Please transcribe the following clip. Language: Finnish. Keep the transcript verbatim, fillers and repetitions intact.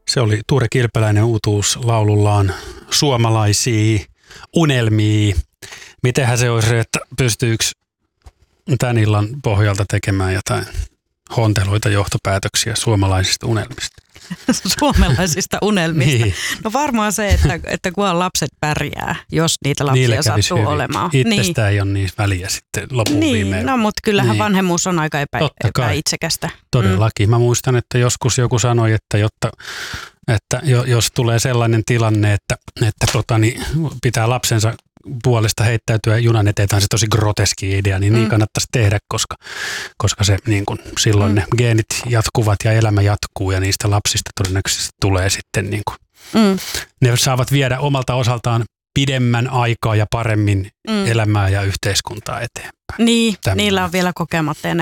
Se oli Tuure Kilpeläinen uutuuslaulullaan Suomalaisia unelmia. Mitenhän se olisi, että pystyykö tämän illan pohjalta tekemään jotain honteluita johtopäätöksiä suomalaisista unelmista? Suomalaisista unelmista. Niin. No varmaan se, että, että kunhan lapset pärjää, jos niitä lapsia sattuu hyvin olemaan. Itsestä niin. ei ole niin väliä sitten lopun niin, viimein. No mutta kyllähän niin. vanhemmuus on aika epä, epäitsekästä. Todellakin. Mm. Mä muistan, että joskus joku sanoi, että, jotta, että jos tulee sellainen tilanne, että, että tota, niin pitää lapsensa puolesta heittäytyä junan eteen, on se tosi groteski idea, niin mm. niin kannattaisi tehdä, koska, koska se, niin kun, silloin mm. ne geenit jatkuvat ja elämä jatkuu ja niistä lapsista todennäköisesti tulee sitten, niin kun, mm. ne saavat viedä omalta osaltaan pidemmän aikaa ja paremmin mm. elämää ja yhteiskuntaa eteenpäin. Niin, Tämmöinen. Niillä on vielä kokematta ja